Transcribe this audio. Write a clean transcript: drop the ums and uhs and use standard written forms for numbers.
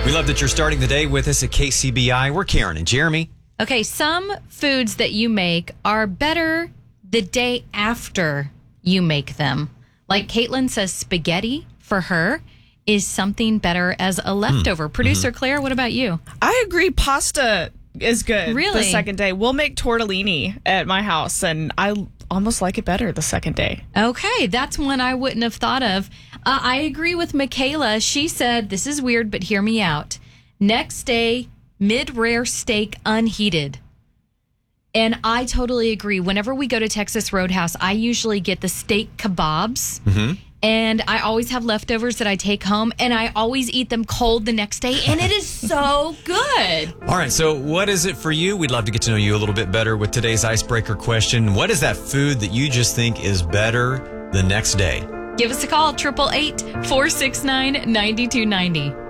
We love that you're starting the day with us at KCBI. We're Karen and Jeremy. Okay, some foods that you make are better the day after you make them. Like Caitlin says, spaghetti for her is something better as a leftover. Producer Claire, what about you? I agree. Pasta is good Really? the second day. We'll make tortellini at my house, and I almost like it better the second day. Okay, that's one I wouldn't have thought of. I agree with Michaela. She said, this is weird, but hear me out. Next day, mid-rare steak unheated. And I totally agree. Whenever we go to Texas Roadhouse, I usually get the steak kebabs. And I always have leftovers that I take home, and I always eat them cold the next day, and it is so good. All right, so what is it for you? We'd love to get to know you a little bit better with today's icebreaker question. What is that food that you just think is better the next day? Give us a call, 888-469-9290.